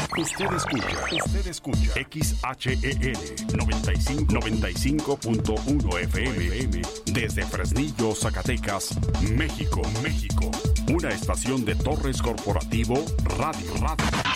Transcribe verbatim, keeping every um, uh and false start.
Usted escucha, usted escucha X H E L noventa y cinco punto uno F M desde Fresnillo, Zacatecas, México, México. Una estación de Torres Corporativo Radio Radio.